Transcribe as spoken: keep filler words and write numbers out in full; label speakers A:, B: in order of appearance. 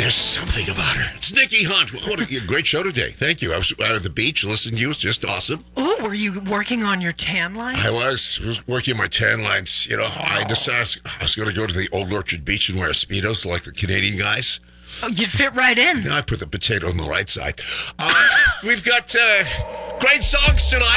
A: There's something about her. It's Nikki Hunt. What a great show today. Thank you. I was out at the beach listening to you. It was just awesome.
B: Oh, were you working on your tan line?
A: I was, was working my tan lines. You know, oh. I decided I was going to go to the Old Orchard Beach and wear Speedos like the Canadian guys.
B: Oh, you'd fit right in.
A: I put the potato on the right side. Uh, we've got uh, great songs tonight.